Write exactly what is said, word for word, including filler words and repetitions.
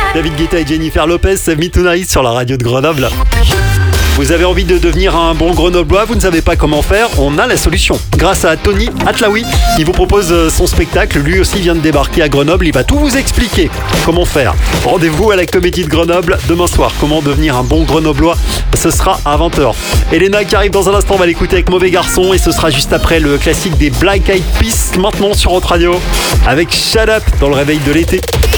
David Guetta et Jennifer Lopez, Save Me Tonight sur la radio de Grenoble. Vous avez envie de devenir un bon grenoblois, vous ne savez pas comment faire, on a la solution. Grâce à Tony Atlaoui, il vous propose son spectacle, lui aussi vient de débarquer à Grenoble, il va tout vous expliquer comment faire. Rendez-vous à la Comédie de Grenoble demain soir, comment devenir un bon grenoblois, ce sera à vingt heures. Elena qui arrive dans un instant, on va l'écouter avec Mauvais Garçon et ce sera juste après le classique des Black Eyed Peas, maintenant sur Hot Radio, avec Shut Up dans le réveil de l'été.